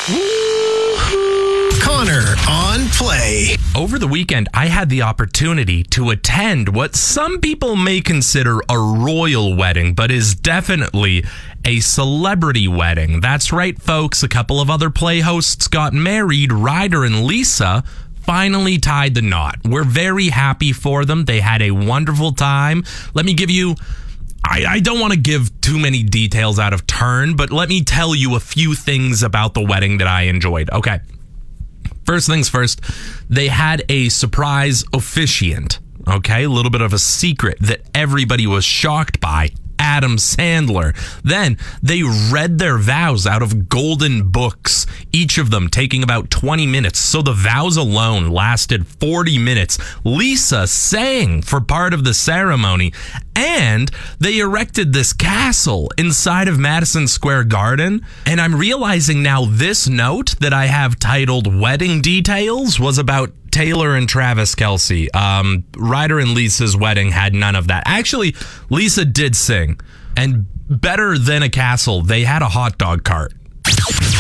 Connor on Play. Over the weekend, I had the opportunity to attend what some people may consider a royal wedding, but is definitely a celebrity wedding. That's right, folks. A couple of other Play hosts got married. Ryder and Lisa finally tied the knot. We're very happy for them. They had a wonderful time. Let me give you... I don't want to give too many details out of turn, but let me tell you a few things about the wedding that I enjoyed. Okay. First things first, they had a surprise officiant. Okay, a little bit of a secret that everybody was shocked by. Adam Sandler. Then they read their vows out of golden books, each of them taking about 20 minutes. So the vows alone lasted 40 minutes. Lisa sang for part of the ceremony, and they erected this castle inside of Madison Square Garden. And I'm realizing now this note that I have titled Wedding Details was about Taylor and Travis Kelce. Ryder and Lisa's wedding had none of that. Actually, Lisa did sing. And better than a castle, they had a hot dog cart.